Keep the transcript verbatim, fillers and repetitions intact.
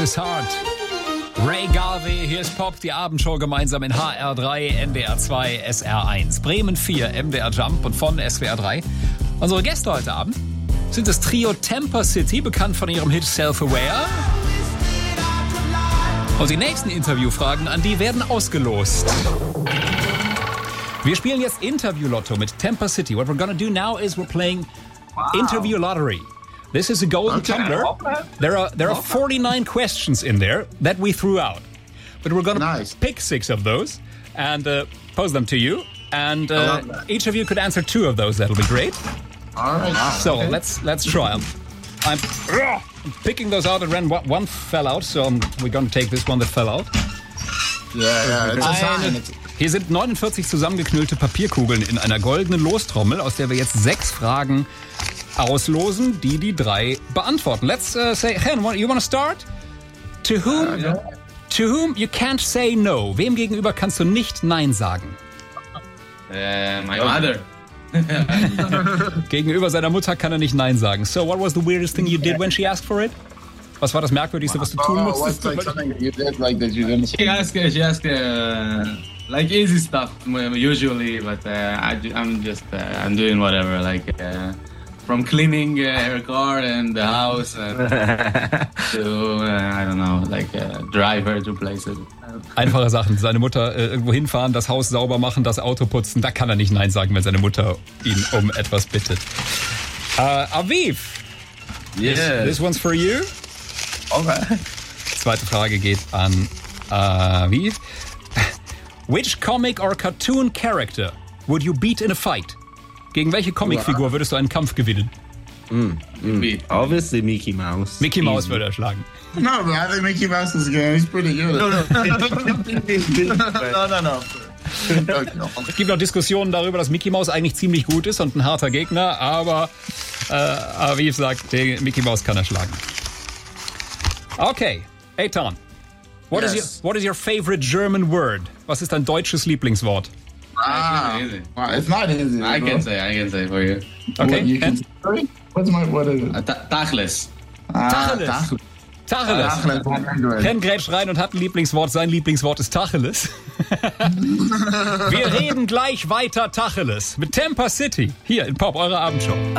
His Heart. Ray Garvey, hier ist Pop, die Abendshow gemeinsam in H R drei, N D R zwei, S R eins, Bremen vier, M D R Jump und von S W R drei. Unsere Gäste heute Abend sind das Trio Temper City, bekannt von ihrem Hit Self-Aware. Und die nächsten Interviewfragen an die werden ausgelost. Wir spielen jetzt Interview-Lotto mit Temper City. What we're gonna do now is we're playing wow. Interview Lottery. This is a golden okay. tumbler. There are there are okay. forty-nine questions in there that we threw out. But we're going to nice. pick six of those and uh, pose them to you. And uh, each of you could answer two of those. That'll be great. All right. So okay. let's let's try. I'm, I'm picking those out. And ran one fell out, so I'm, we're going to take this one that fell out. Yeah, yeah. It's a sign. Hier sind neunundvierzig zusammengeknüllte Papierkugeln in einer goldenen Lostrommel, aus der wir jetzt sechs Fragen auslosen, die die drei beantworten. Let's uh, say, Hen, you want to start? To whom, yeah, yeah. to whom you can't say no. Wem gegenüber kannst du nicht Nein sagen? Uh, my mother. Gegenüber seiner Mutter kann er nicht Nein sagen. So, what was the weirdest thing you did when she asked for it? Was war das Merkwürdigste, was du tun oh, musstest? What's like something you did like that you didn't? She asked, she asked, uh, like easy stuff usually, but uh, I, I'm just, uh, I'm doing whatever, like uh, from cleaning uh, her car and the house uh, to, uh, I don't know, like uh, drive her to places. Einfache Sachen. Seine Mutter äh, irgendwo hinfahren, das Haus sauber machen, das Auto putzen. Da kann er nicht Nein sagen, wenn seine Mutter ihn um etwas bittet. Uh, Aviv. Yes. This, this one's for you. Okay. Zweite Frage geht an Aviv. Which comic or cartoon character would you beat in a fight? Gegen welche Comicfigur würdest du einen Kampf gewinnen? Mm, mm. Obviously Mickey Mouse. Mickey Mouse Easy. würde er schlagen. No, but I think Mickey Mouse is good. He's pretty good. No, no. no, no, no. Es gibt noch Diskussionen darüber, dass Mickey Mouse eigentlich ziemlich gut ist und ein harter Gegner, aber äh, Aviv sagt, den Mickey Mouse kann er schlagen. Okay, Eitan. What yes. is your What is your favorite German word? Was ist dein deutsches Lieblingswort? Ah, easy. It's not easy. I bro. can say, I can say for you. Okay. What, you can say? What's my what is it? Uh, ta- Tachlis. Ah, Tacheles. Tacheles. Tacheles. Tacheles. Ken grätscht rein und hat ein Lieblingswort. Sein Lieblingswort ist Tacheles. Wir reden gleich weiter Tacheles mit Temper City. Hier in Pop, eure Abendshow.